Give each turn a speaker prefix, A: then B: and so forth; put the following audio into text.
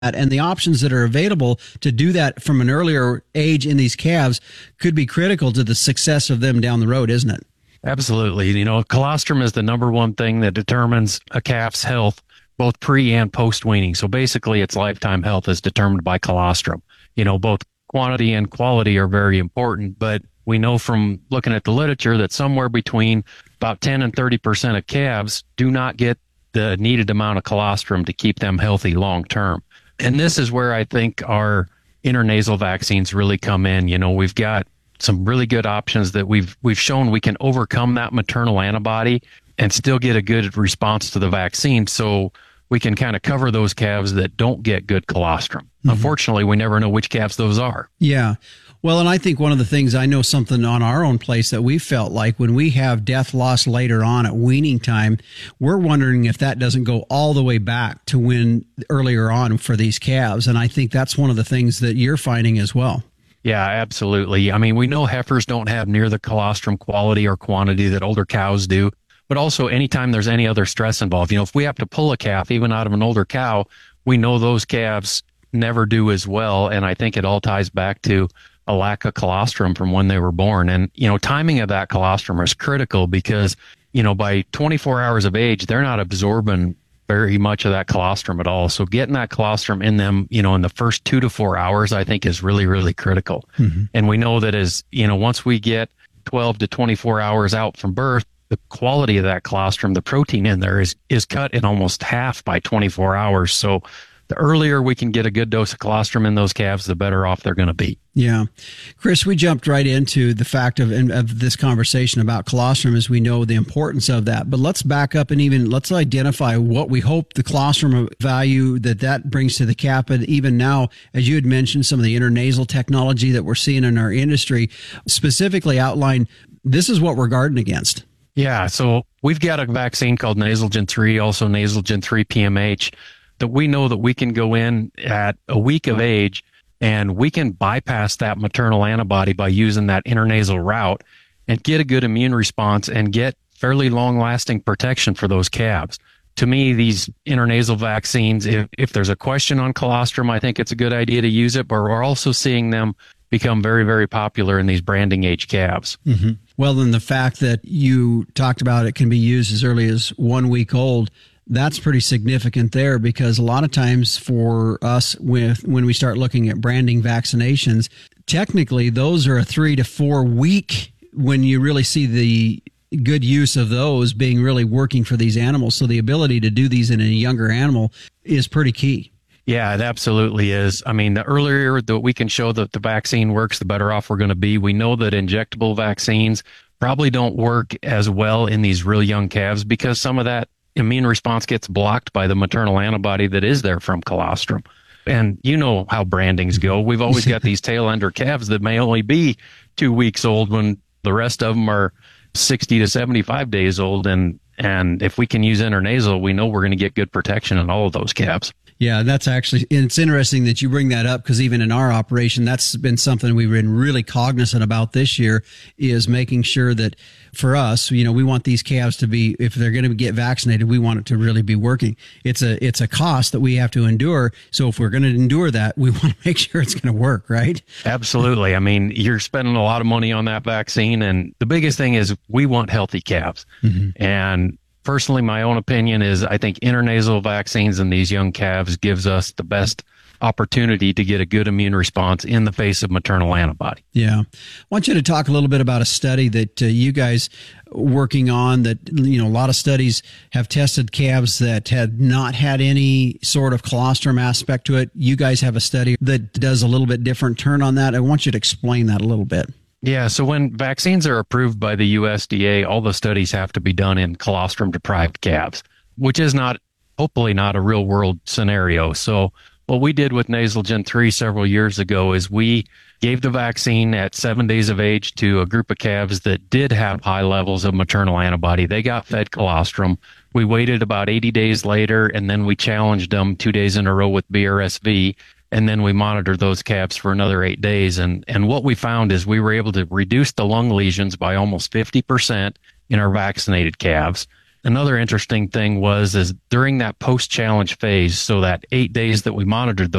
A: and the options that are available to do that from an earlier age in these calves could be critical to the success of them down the road, isn't it?
B: Absolutely. You know, colostrum is the number one thing that determines a calf's health, both pre and post weaning. So basically its lifetime health is determined by colostrum. You know, both quantity and quality are very important, but we know from looking at the literature that somewhere between about 10 and 30% of calves do not get the needed amount of colostrum to keep them healthy long term. And this is where I think our intranasal vaccines really come in. You know, we've got some really good options that we've shown we can overcome that maternal antibody and still get a good response to the vaccine. So we can kind of cover those calves that don't get good colostrum. Mm-hmm. Unfortunately, we never know which calves those are.
A: Yeah. Well, and I think one of the things, I know something on our own place that we felt like when we have death loss later on at weaning time, we're wondering if that doesn't go all the way back to when earlier on for these calves. And I think that's one of the things that you're finding as well.
B: Yeah, absolutely. I mean, we know heifers don't have near the colostrum quality or quantity that older cows do, but also anytime there's any other stress involved, you know, if we have to pull a calf, even out of an older cow, we know those calves never do as well. And I think it all ties back to a lack of colostrum from when they were born. And, you know, timing of that colostrum is critical because, you know, by 24 hours of age, they're not absorbing very much of that colostrum at all. So getting that colostrum in them, you know, in the first 2 to 4 hours, I think is really, really critical. Mm-hmm. And we know that as, you know, once we get 12 to 24 hours out from birth, the quality of that colostrum, the protein in there is cut in almost half by 24 hours. So the earlier we can get a good dose of colostrum in those calves, the better off they're going to be.
A: Yeah. Chris, we jumped right into the fact of this conversation about colostrum as we know the importance of that. But let's back up and let's identify what we hope the colostrum value that brings to the calf. And even now, as you had mentioned, some of the intranasal technology that we're seeing in our industry, specifically outline, this is what we're guarding against.
B: Yeah. So we've got a vaccine called Nasalgen 3, also Nasalgen 3 PMH, that we know that we can go in at a week of age and we can bypass that maternal antibody by using that intranasal route and get a good immune response and get fairly long-lasting protection for those calves. To me, these intranasal vaccines, if there's a question on colostrum, I think it's a good idea to use it, but we're also seeing them become very, very popular in these branding age calves.
A: Mm-hmm. Well, then the fact that you talked about it can be used as early as 1 week old, that's pretty significant there, because a lot of times for us when we start looking at branding vaccinations, technically those are a 3 to 4 week when you really see the good use of those being really working for these animals. So the ability to do these in a younger animal is pretty key.
B: Yeah, it absolutely is. I mean, the earlier that we can show that the vaccine works, the better off we're going to be. We know that injectable vaccines probably don't work as well in these real young calves because some of that immune response gets blocked by the maternal antibody that is there from colostrum. And you know how brandings go. We've always got these tail ender calves that may only be 2 weeks old when the rest of them are 60 to 75 days old. And if we can use intranasal, we know we're going to get good protection in all of those calves.
A: Yeah, that's actually, it's interesting that you bring that up, because even in our operation, that's been something we've been really cognizant about this year, is making sure that for us, you know, we want these calves to be, if they're going to get vaccinated, we want it to really be working. It's a cost that we have to endure. So if we're going to endure that, we want to make sure it's going to work, right?
B: Absolutely. I mean, you're spending a lot of money on that vaccine. And the biggest thing is we want healthy calves. Mm-hmm. And personally, my own opinion is I think intranasal vaccines in these young calves gives us the best opportunity to get a good immune response in the face of maternal antibody.
A: Yeah. I want you to talk a little bit about a study that you guys working on that, you know, a lot of studies have tested calves that had not had any sort of colostrum aspect to it. You guys have a study that does a little bit different turn on that. I want you to explain that a little bit.
B: Yeah, so when vaccines are approved by the USDA, all the studies have to be done in colostrum-deprived calves, which is hopefully not a real-world scenario. So what we did with Nasalgen 3 several years ago is we gave the vaccine at 7 days of age to a group of calves that did have high levels of maternal antibody. They got fed colostrum. We waited about 80 days later, and then we challenged them 2 days in a row with BRSV. And then we monitored those calves for another 8 days. And what we found is we were able to reduce the lung lesions by almost 50% in our vaccinated calves. Another interesting thing is during that post challenge phase, so that 8 days that we monitored